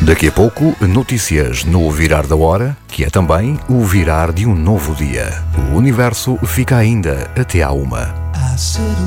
Daqui a pouco, notícias no virar da hora, que é também o virar de um novo dia. O universo fica ainda até à 1.